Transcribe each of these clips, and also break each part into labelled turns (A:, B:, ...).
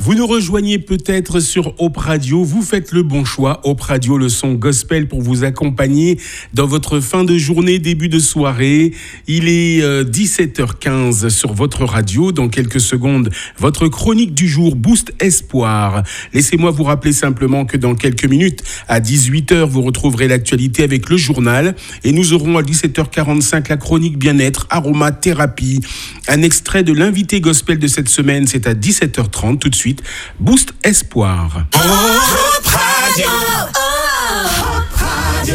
A: Vous nous rejoignez peut-être sur Hope Radio. Vous faites le bon choix. Hope Radio, le son gospel pour vous accompagner dans votre fin de journée, début de soirée. Il est 17h15 sur votre radio. Dans quelques secondes, votre chronique du jour Boost Espoir. Laissez-moi vous rappeler simplement que dans quelques minutes, à 18h, vous retrouverez l'actualité avec le journal. Et nous aurons à 17h45 la chronique bien-être, aromathérapie. Un extrait de l'invité gospel de cette semaine, c'est à 17h30. Tout de suite, Boost Espoir.
B: Hope Radio. Hope Radio.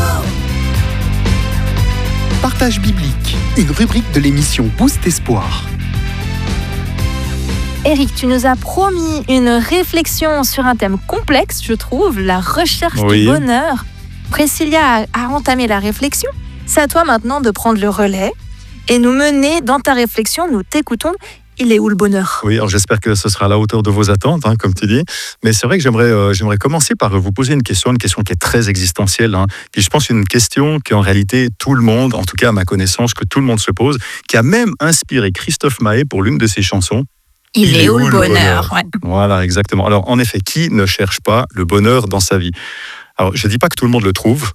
C: Partage biblique, une rubrique de l'émission Boost Espoir.
D: Eric, tu nous as promis une réflexion sur un thème complexe, je trouve, la recherche du bonheur. Priscilla a entamé la réflexion. C'est à toi maintenant de prendre le relais et nous mener dans ta réflexion. Nous t'écoutons. Il est où le bonheur ?
E: Oui, alors j'espère que ce sera à la hauteur de vos attentes, comme tu dis. Mais c'est vrai que j'aimerais commencer par vous poser une question qui est très existentielle. Puis je pense une question qu'en réalité tout le monde, en tout cas à ma connaissance, que tout le monde se pose, qui a même inspiré Christophe Maé pour l'une de ses chansons.
D: Il est où le bonheur ? Ouais.
E: Voilà, exactement. Alors en effet, qui ne cherche pas le bonheur dans sa vie ? Alors je ne dis pas que tout le monde le trouve,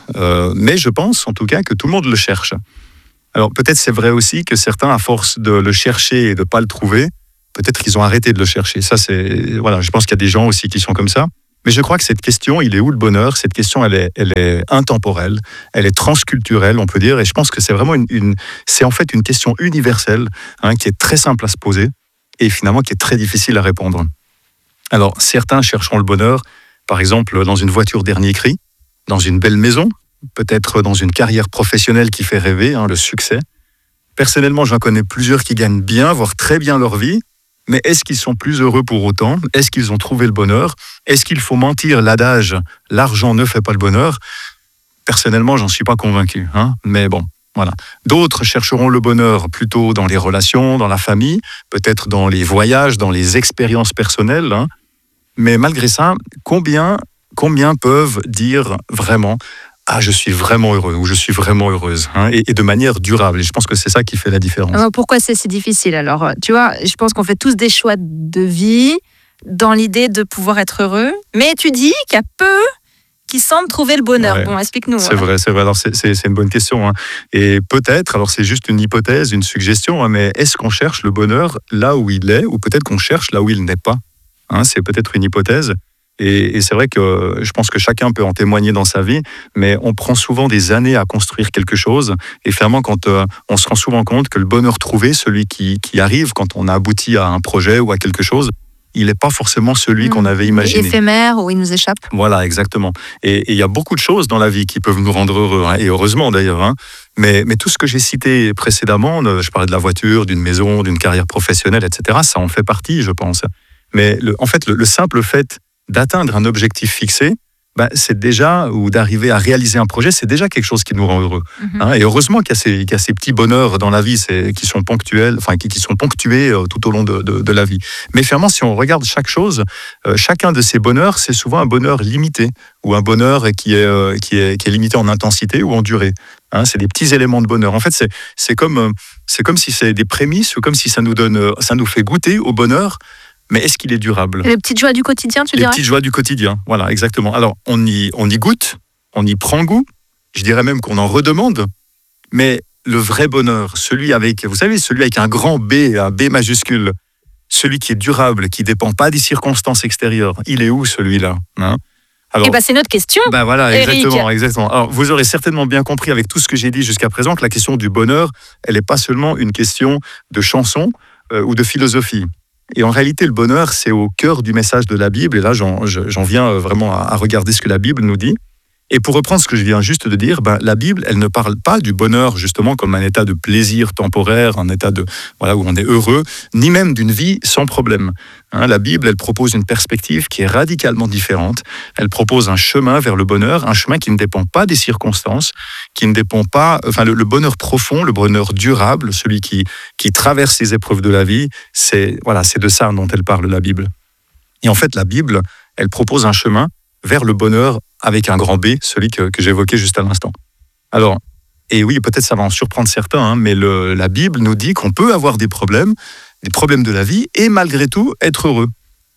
E: mais je pense en tout cas que tout le monde le cherche. Alors peut-être c'est vrai aussi que certains, à force de le chercher et de ne pas le trouver, peut-être qu'ils ont arrêté de le chercher. Ça, je pense qu'il y a des gens aussi qui sont comme ça. Mais je crois que cette question, il est où le bonheur ? Cette question, elle est intemporelle, elle est transculturelle, on peut dire. Et je pense que c'est vraiment c'est en fait une question universelle qui est très simple à se poser et finalement qui est très difficile à répondre. Alors certains chercheront le bonheur, par exemple dans une voiture dernier cri, dans une belle maison, peut-être dans une carrière professionnelle qui fait rêver, le succès. Personnellement, j'en connais plusieurs qui gagnent bien, voire très bien leur vie, mais est-ce qu'ils sont plus heureux pour autant ? Est-ce qu'ils ont trouvé le bonheur ? Est-ce qu'il faut mentir l'adage « l'argent ne fait pas le bonheur » ? Personnellement, j'en suis pas convaincu, mais bon, voilà. D'autres chercheront le bonheur plutôt dans les relations, dans la famille, peut-être dans les voyages, dans les expériences personnelles, mais malgré ça, combien peuvent dire vraiment « Ah, je suis vraiment heureux » ou « je suis vraiment heureuse » et de manière durable. Et je pense que c'est ça qui fait la différence.
D: Pourquoi c'est si difficile alors ? Tu vois, je pense qu'on fait tous des choix de vie dans l'idée de pouvoir être heureux. Mais tu dis qu'il y a peu qui semblent trouver le bonheur. Ouais. Bon, explique-nous.
E: C'est vrai. Alors, c'est une bonne question. Et peut-être, alors c'est juste une hypothèse, une suggestion, mais est-ce qu'on cherche le bonheur là où il est ou peut-être qu'on cherche là où il n'est pas ? C'est peut-être une hypothèse. Et c'est vrai que je pense que chacun peut en témoigner dans sa vie, mais on prend souvent des années à construire quelque chose. Et finalement, quand on se rend souvent compte que le bonheur trouvé, celui qui arrive quand on a abouti à un projet ou à quelque chose, il n'est pas forcément celui qu'on avait imaginé.
D: Éphémère ou il nous échappe.
E: Voilà, exactement. Et il y a beaucoup de choses dans la vie qui peuvent nous rendre heureux, et heureusement d'ailleurs. Mais tout ce que j'ai cité précédemment, je parlais de la voiture, d'une maison, d'une carrière professionnelle, etc., ça en fait partie, je pense. Mais en fait, le simple fait d'atteindre un objectif fixé, c'est déjà, ou d'arriver à réaliser un projet, c'est déjà quelque chose qui nous rend heureux. Et heureusement qu'il y a ces petits bonheurs dans la vie qui sont ponctuels, qui sont ponctués tout au long de la vie. Mais finalement, si on regarde chaque chose, chacun de ces bonheurs, c'est souvent un bonheur limité, ou un bonheur qui est limité en intensité ou en durée. C'est des petits éléments de bonheur. En fait, c'est comme si c'est des prémices, ou comme si ça nous fait goûter au bonheur. Mais est-ce qu'il est durable ?
D: Les petites joies du quotidien, tu dirais ?
E: Les petites joies du quotidien, voilà, exactement. Alors, on y goûte, on y prend goût, je dirais même qu'on en redemande, mais le vrai bonheur, celui avec un grand B, un B majuscule, celui qui est durable, qui ne dépend pas des circonstances extérieures, il est où celui-là ? Alors,
D: c'est notre question.
E: Voilà,
D: Eric.
E: Exactement. Alors, vous aurez certainement bien compris avec tout ce que j'ai dit jusqu'à présent que la question du bonheur, elle n'est pas seulement une question de chanson ou de philosophie. Et en réalité, le bonheur, c'est au cœur du message de la Bible. Et là, j'en viens vraiment à regarder ce que la Bible nous dit. Et pour reprendre ce que je viens juste de dire, la Bible, elle ne parle pas du bonheur justement comme un état de plaisir temporaire, un état où on est heureux, ni même d'une vie sans problème. La Bible, elle propose une perspective qui est radicalement différente. Elle propose un chemin vers le bonheur, un chemin qui ne dépend pas des circonstances, qui ne dépend pas, le bonheur profond, le bonheur durable, celui qui traverse les épreuves de la vie, c'est de ça dont elle parle, la Bible. Et en fait, la Bible, elle propose un chemin vers le bonheur avec un grand B, celui que j'évoquais juste à l'instant. Alors, et oui, peut-être ça va en surprendre certains, mais la Bible nous dit qu'on peut avoir des problèmes de la vie, et malgré tout, être heureux.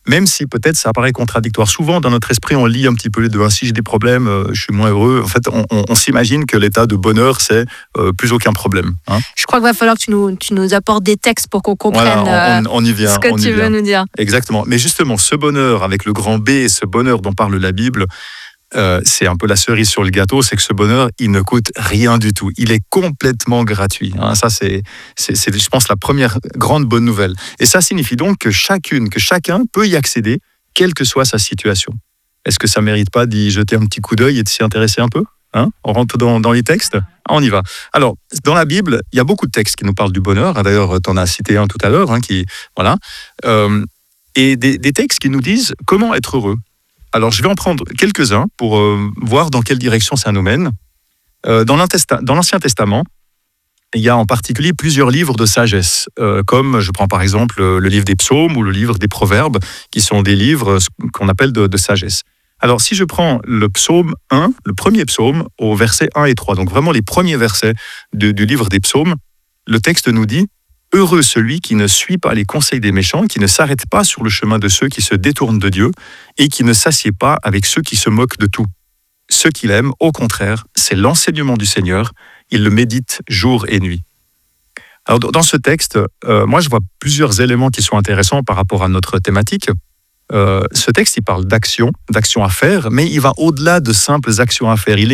E: même si peut-être ça paraît contradictoire. Souvent, dans notre esprit, on lit un petit peu les deux. Si j'ai des problèmes, je suis moins heureux. En fait, on s'imagine que l'état de bonheur, c'est plus aucun problème.
D: Je crois qu'il va falloir que tu nous apportes des textes pour qu'on comprenne
E: on y vient,
D: ce que tu veux nous dire.
E: Exactement. Mais justement, ce bonheur avec le grand B, et ce bonheur dont parle la Bible, c'est un peu la cerise sur le gâteau, c'est que ce bonheur, il ne coûte rien du tout. Il est complètement gratuit. Ça, c'est, je pense, la première grande bonne nouvelle. Et ça signifie donc que chacun peut y accéder, quelle que soit sa situation. Est-ce que ça ne mérite pas d'y jeter un petit coup d'œil et de s'y intéresser un peu ? On rentre dans les textes ? On y va. Alors, dans la Bible, il y a beaucoup de textes qui nous parlent du bonheur. D'ailleurs, tu en as cité un tout à l'heure. Et des textes qui nous disent comment être heureux. Alors, je vais en prendre quelques-uns pour voir dans quelle direction ça nous mène. Dans l'Ancien Testament, il y a en particulier plusieurs livres de sagesse, comme je prends par exemple le livre des psaumes ou le livre des proverbes, qui sont des livres qu'on appelle de sagesse. Alors, si je prends le psaume 1, le premier psaume, au verset 1 et 3, donc vraiment les premiers versets du livre des psaumes, le texte nous dit « Heureux celui qui ne suit pas les conseils des méchants, qui ne s'arrête pas sur le chemin de ceux qui se détournent de Dieu et qui ne s'assied pas avec ceux qui se moquent de tout. Ce qu'il aime, au contraire, c'est l'enseignement du Seigneur. Il le médite jour et nuit. » Alors, dans ce texte, moi, je vois plusieurs éléments qui sont intéressants par rapport à notre thématique. Ce texte, il parle d'action à faire, mais il va au-delà de simples actions à faire. Il